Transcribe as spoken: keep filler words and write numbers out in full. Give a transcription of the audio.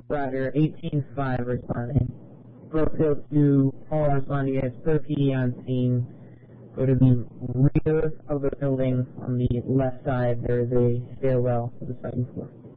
Ladder eighteen five responding. Brookfield two, all responding as per P D on scene. Go to the rear of the building on the left side. There is a stairwell to the second floor.